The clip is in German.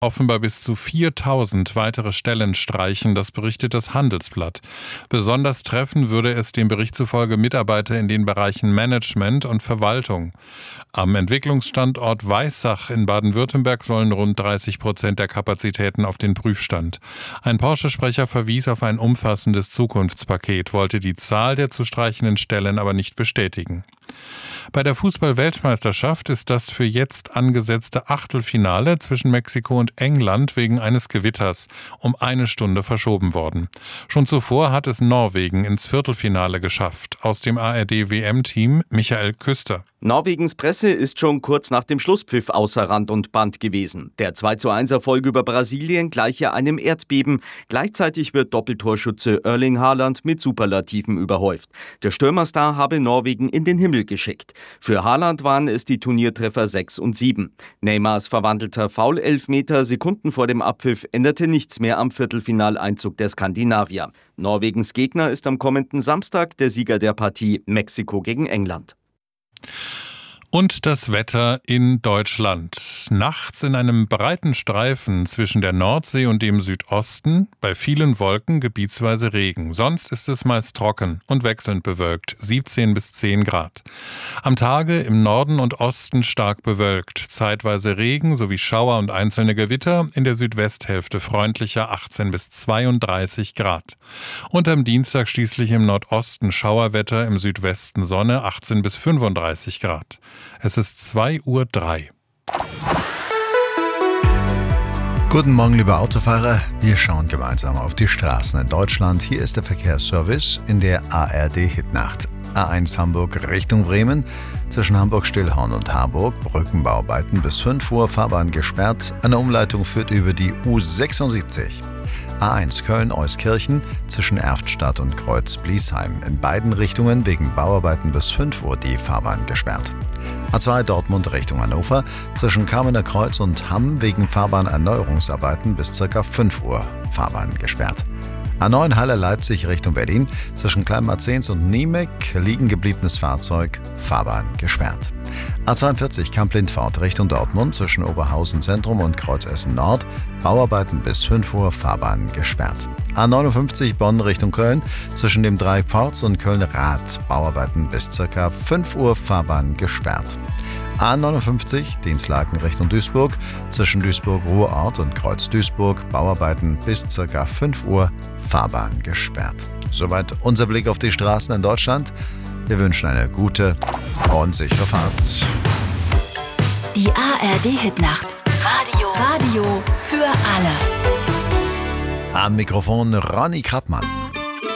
offenbar bis zu 4.000 weitere Stellen streichen, das berichtet das Handelsblatt. Besonders treffen würde es dem Bericht zufolge Mitarbeiter in den Bereichen Management und Verwaltung. Am Entwicklungsstandort Weissach in Baden-Württemberg sollen rund 30% der Kapazitäten auf den Prüfstand. Ein Porsche-Sprecher verwies auf ein umfassendes Zukunftspaket, wollte die Zahl der zu streichenden Stellen aber nicht bestätigen. Bei der Fußball-Weltmeisterschaft ist das für jetzt angesetzte Achtelfinale zwischen Mexiko und England wegen eines Gewitters um 1 Stunde verschoben worden. Schon zuvor hat es Norwegen ins Viertelfinale geschafft. Aus dem ARD-WM-Team Michael Küster. Norwegens Presse ist schon kurz nach dem Schlusspfiff außer Rand und Band gewesen. Der 2:1-Erfolg über Brasilien gleiche einem Erdbeben. Gleichzeitig wird Doppeltorschütze Erling Haaland mit Superlativen überhäuft. Der Stürmerstar habe Norwegen in den Himmel geschickt. Für Haaland waren es die Turniertreffer 6 und 7. Neymars verwandelter Foul-Elfmeter Sekunden vor dem Abpfiff änderte nichts mehr am Viertelfinaleinzug der Skandinavier. Norwegens Gegner ist am kommenden Samstag der Sieger der Partie Mexiko gegen England. Und das Wetter in Deutschland. Nachts in einem breiten Streifen zwischen der Nordsee und dem Südosten, bei vielen Wolken gebietsweise Regen. Sonst ist es meist trocken und wechselnd bewölkt, 17 bis 10 Grad. Am Tage im Norden und Osten stark bewölkt, zeitweise Regen sowie Schauer und einzelne Gewitter, in der Südwesthälfte freundlicher 18 bis 32 Grad. Und am Dienstag schließlich im Nordosten Schauerwetter, im Südwesten Sonne 18 bis 35 Grad. Es ist 2:03 Uhr. Guten Morgen, liebe Autofahrer. Wir schauen gemeinsam auf die Straßen in Deutschland. Hier ist der Verkehrsservice in der ARD-Hitnacht. A1 Hamburg Richtung Bremen. Zwischen Hamburg-Stillhorn und Harburg Brückenbauarbeiten bis 5 Uhr, Fahrbahn gesperrt. Eine Umleitung führt über die U76. A1 Köln-Euskirchen zwischen Erftstadt und Kreuz-Bliesheim. In beiden Richtungen wegen Bauarbeiten bis 5 Uhr die Fahrbahn gesperrt. A2 Dortmund Richtung Hannover zwischen Kamener Kreuz und Hamm wegen Fahrbahnerneuerungsarbeiten bis ca. 5 Uhr Fahrbahn gesperrt. A9 Halle Leipzig Richtung Berlin zwischen Kleinmarzens und Niemek liegen gebliebenes Fahrzeug, Fahrbahn gesperrt. A42 Kamp-Lindfort Richtung Dortmund zwischen Oberhausen Zentrum und Kreuzessen Nord, Bauarbeiten bis 5 Uhr, Fahrbahn gesperrt. A59 Bonn Richtung Köln zwischen dem Dreieck Pforz und Köln-Rath, Bauarbeiten bis ca. 5 Uhr, Fahrbahn gesperrt. A59 Dienstlaken Richtung Duisburg zwischen Duisburg-Ruhrort und Kreuz-Duisburg, Bauarbeiten bis ca. 5 Uhr, Fahrbahn gesperrt. Soweit unser Blick auf die Straßen in Deutschland. Wir wünschen eine gute und sichere Fahrt. Die ARD-Hitnacht. Radio für alle. Am Mikrofon Ronny Krappmann.